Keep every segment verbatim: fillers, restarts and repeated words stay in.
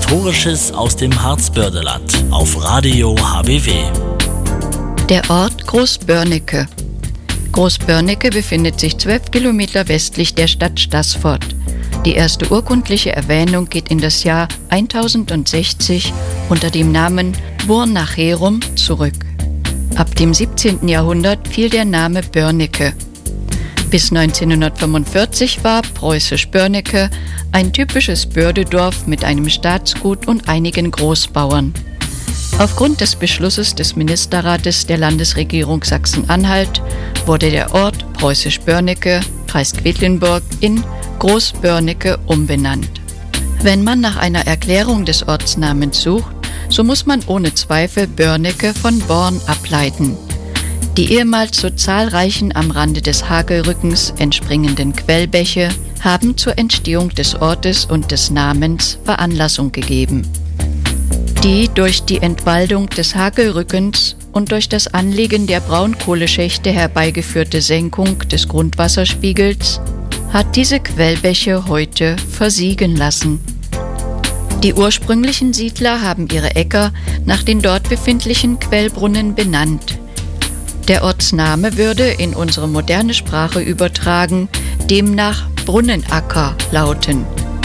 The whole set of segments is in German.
Historisches aus dem Harzbördeland auf Radio H B W. Der Ort Großbörnecke. Großbörnecke befindet sich zwölf Kilometer westlich der Stadt Staßfurt. Die erste urkundliche Erwähnung geht in das Jahr tausendsechzig unter dem Namen Burnacherum zurück. Ab dem siebzehnten Jahrhundert fiel der Name Börnecke. Bis neunzehnhundertfünfundvierzig war Preußisch Börnecke ein typisches Bördedorf mit einem Staatsgut und einigen Großbauern. Aufgrund des Beschlusses des Ministerrates der Landesregierung Sachsen-Anhalt wurde der Ort Preußisch Börnecke, Kreis Quedlinburg, in Großbörnecke umbenannt. Wenn man nach einer Erklärung des Ortsnamens sucht, so muss man ohne Zweifel Börnecke von Born ableiten. Die ehemals so zahlreichen am Rande des Hagelrückens entspringenden Quellbäche haben zur Entstehung des Ortes und des Namens Veranlassung gegeben. Die durch die Entwaldung des Hagelrückens und durch das Anlegen der Braunkohleschächte herbeigeführte Senkung des Grundwasserspiegels hat diese Quellbäche heute versiegen lassen. Die ursprünglichen Siedler haben ihre Äcker nach den dort befindlichen Quellbrunnen benannt. Der Ortsname würde in unsere moderne Sprache übertragen demnach Brunnenacker lauten.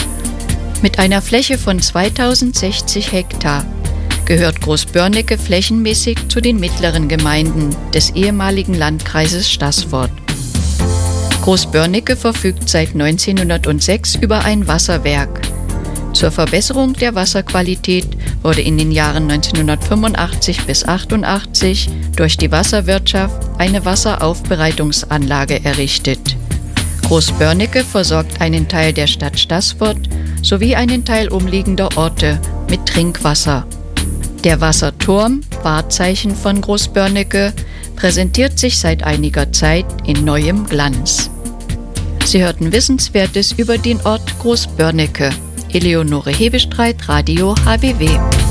Mit einer Fläche von zweitausendsechzig Hektar gehört Großbörnecke flächenmäßig zu den mittleren Gemeinden des ehemaligen Landkreises Staßfurt. Großbörnecke verfügt seit neunzehnhundertsechs über ein Wasserwerk. Zur Verbesserung der Wasserqualität wurde in den Jahren neunzehnhundertfünfundachtzig bis achtundachtzig durch die Wasserwirtschaft eine Wasseraufbereitungsanlage errichtet. Großbörnecke versorgt einen Teil der Stadt Staßfurt sowie einen Teil umliegender Orte mit Trinkwasser. Der Wasserturm, Wahrzeichen von Großbörnecke, präsentiert sich seit einiger Zeit in neuem Glanz. Sie hörten Wissenswertes über den Ort Großbörnecke. Eleonore Hebestreit, Radio H B W.